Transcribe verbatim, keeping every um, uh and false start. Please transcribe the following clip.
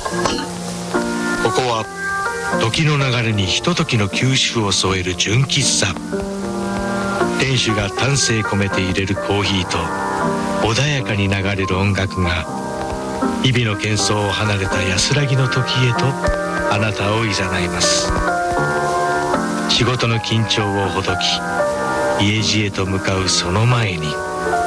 ここは時の流れにひとときの休止符を添える純喫茶。店主が丹精込めて入れるコーヒーと穏やかに流れる音楽が日々の喧騒を離れた安らぎの時へとあなたをいざないます。仕事の緊張をほどき家路へと向かうその前に、